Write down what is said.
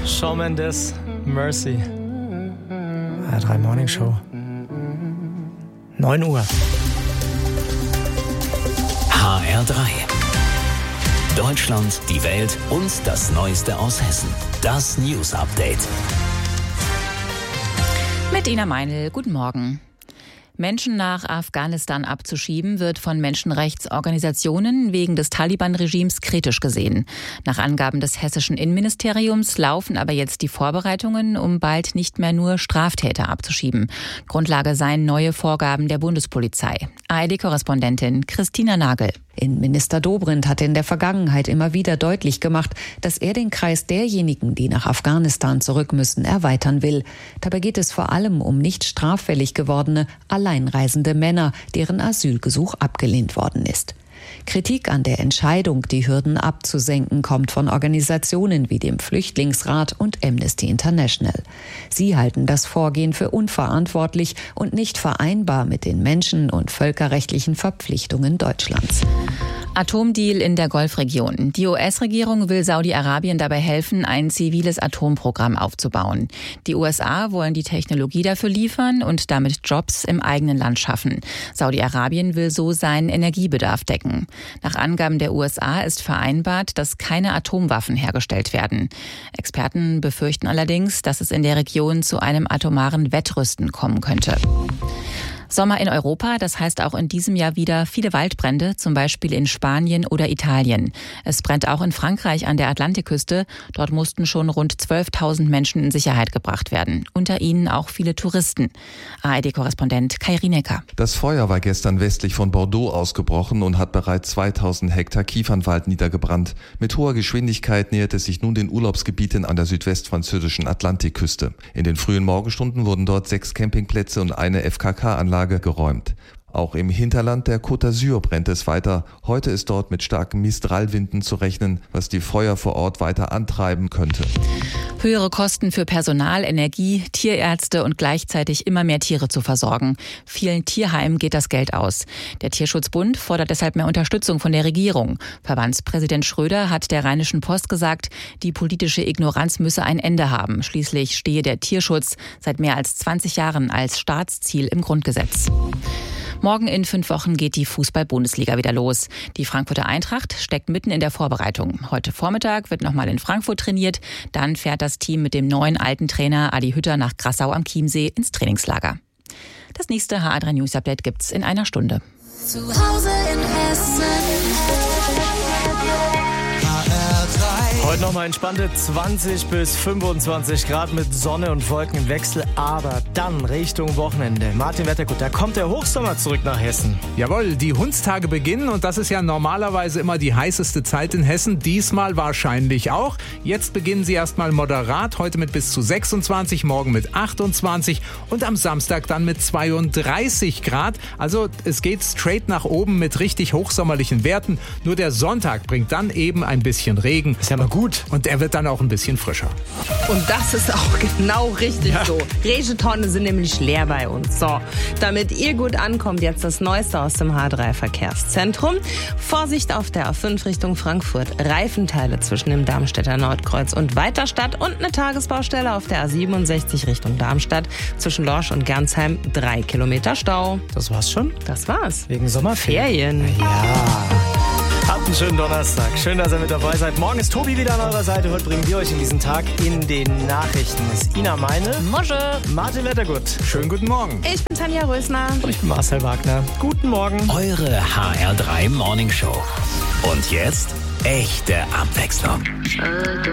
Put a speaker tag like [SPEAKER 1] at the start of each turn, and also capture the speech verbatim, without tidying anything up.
[SPEAKER 1] Shawn Mendes, Mercy. H R drei Morning Show. neun Uhr.
[SPEAKER 2] H R drei. Deutschland, die Welt und das Neueste aus Hessen. Das News Update.
[SPEAKER 3] Mit Ina Meinl, guten Morgen. Menschen nach Afghanistan abzuschieben, wird von Menschenrechtsorganisationen wegen des Taliban-Regimes kritisch gesehen. Nach Angaben des hessischen Innenministeriums laufen aber jetzt die Vorbereitungen, um bald nicht mehr nur Straftäter abzuschieben. Grundlage seien neue Vorgaben der Bundespolizei. A R D-Korrespondentin Christina Nagel.
[SPEAKER 4] Innenminister Dobrindt hat in der Vergangenheit immer wieder deutlich gemacht, dass er den Kreis derjenigen, die nach Afghanistan zurück müssen, erweitern will. Dabei geht es vor allem um nicht straffällig gewordene, alleinreisende Männer, deren Asylgesuch abgelehnt worden ist. Kritik an der Entscheidung, die Hürden abzusenken, kommt von Organisationen wie dem Flüchtlingsrat und Amnesty International. Sie halten das Vorgehen für unverantwortlich und nicht vereinbar mit den menschen- und völkerrechtlichen Verpflichtungen Deutschlands.
[SPEAKER 3] Atomdeal in der Golfregion. Die U S-Regierung will Saudi-Arabien dabei helfen, ein ziviles Atomprogramm aufzubauen. Die U S A wollen die Technologie dafür liefern und damit Jobs im eigenen Land schaffen. Saudi-Arabien will so seinen Energiebedarf decken. Nach Angaben der U S A ist vereinbart, dass keine Atomwaffen hergestellt werden. Experten befürchten allerdings, dass es in der Region zu einem atomaren Wettrüsten kommen könnte. Sommer in Europa, das heißt auch in diesem Jahr wieder viele Waldbrände, zum Beispiel in Spanien oder Italien. Es brennt auch in Frankreich an der Atlantikküste. Dort mussten schon rund zwölftausend Menschen in Sicherheit gebracht werden. Unter ihnen auch viele Touristen. A R D-Korrespondent Kai Rienecker.
[SPEAKER 5] Das Feuer war gestern westlich von Bordeaux ausgebrochen und hat bereits zweitausend Hektar Kiefernwald niedergebrannt. Mit hoher Geschwindigkeit nähert es sich nun den Urlaubsgebieten an der südwestfranzösischen Atlantikküste. In den frühen Morgenstunden wurden dort sechs Campingplätze und eine F K K-Anlage geräumt. Auch im Hinterland der Côte d'Azur brennt es weiter. Heute ist dort mit starken Mistralwinden zu rechnen, was die Feuer vor Ort weiter antreiben könnte.
[SPEAKER 3] Höhere Kosten für Personal, Energie, Tierärzte und gleichzeitig immer mehr Tiere zu versorgen. Vielen Tierheimen geht das Geld aus. Der Tierschutzbund fordert deshalb mehr Unterstützung von der Regierung. Verbandspräsident Schröder hat der Rheinischen Post gesagt, die politische Ignoranz müsse ein Ende haben. Schließlich stehe der Tierschutz seit mehr als zwanzig Jahren als Staatsziel im Grundgesetz. Morgen in fünf Wochen geht die Fußball-Bundesliga wieder los. Die Frankfurter Eintracht steckt mitten in der Vorbereitung. Heute Vormittag wird nochmal in Frankfurt trainiert. Dann fährt das Team mit dem neuen alten Trainer Adi Hütter nach Grassau am Chiemsee ins Trainingslager. Das nächste H R drei News Update gibt's in einer Stunde.
[SPEAKER 6] Zu Hause in Hessen.
[SPEAKER 1] Heute nochmal entspannte zwanzig bis fünfundzwanzig Grad mit Sonne und Wolkenwechsel, aber dann Richtung Wochenende. Martin Wettergut, da kommt der Hochsommer zurück nach Hessen.
[SPEAKER 7] Jawohl, die Hundstage beginnen und das ist ja normalerweise immer die heißeste Zeit in Hessen. Diesmal wahrscheinlich auch. Jetzt beginnen sie erstmal moderat, heute mit bis zu sechsundzwanzig, morgen mit achtundzwanzig und am Samstag dann mit zweiunddreißig Grad. Also es geht straight nach oben mit richtig hochsommerlichen Werten. Nur der Sonntag bringt dann eben ein bisschen Regen.
[SPEAKER 1] Ist ja mal gut.
[SPEAKER 7] Und er wird dann auch ein bisschen frischer.
[SPEAKER 8] Und das ist auch genau richtig ja. so. Regetonnen sind nämlich leer bei uns. So, damit ihr gut ankommt, jetzt das Neueste aus dem H R drei Verkehrszentrum. Vorsicht auf der A fünf Richtung Frankfurt. Reifenteile zwischen dem Darmstädter Nordkreuz und Weiterstadt und eine Tagesbaustelle auf der A siebenundsechzig Richtung Darmstadt. Zwischen Lorsch und Gernsheim drei Kilometer Stau.
[SPEAKER 1] Das war's schon?
[SPEAKER 8] Das war's.
[SPEAKER 1] Wegen Sommerferien.
[SPEAKER 8] Ferien.
[SPEAKER 1] Ja. Habt einen schönen Donnerstag. Schön, dass ihr mit dabei seid. Morgen ist Tobi wieder an eurer Seite. Heute bringen wir euch in diesen Tag in den Nachrichten. Das ist Ina Meinl.
[SPEAKER 3] Mosche.
[SPEAKER 1] Martin Wettergut.
[SPEAKER 7] Schönen guten Morgen.
[SPEAKER 8] Ich bin Tanja Rösner.
[SPEAKER 1] Und ich bin Marcel Wagner. Guten Morgen.
[SPEAKER 2] Eure H R drei Morning Show. Und jetzt echte Abwechslung.